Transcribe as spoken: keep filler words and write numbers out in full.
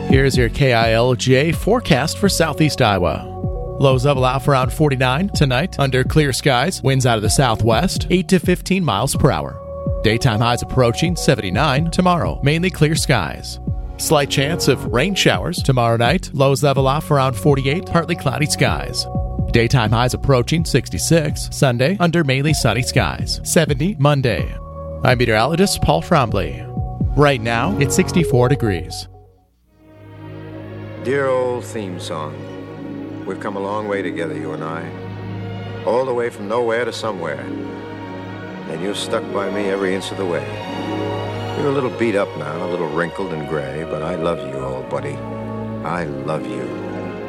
Here's your K I L J forecast for southeast Iowa. Lows level out for around forty-nine tonight under clear skies. Winds out of the southwest, eight to fifteen miles per hour. Daytime highs approaching seventy-nine tomorrow. Mainly clear skies. Slight chance of rain showers tomorrow night. Lows level off around forty-eight, partly cloudy skies. Daytime highs approaching sixty-six. Sunday under mainly sunny skies. seventy Monday. I'm meteorologist Paul Trombley. Right now, it's sixty-four degrees. Dear old theme song. We've come a long way together, you and I. All the way from nowhere to somewhere. And you've stuck by me every inch of the way. You're a little beat up now, a little wrinkled and gray, but I love you, old buddy. I love you.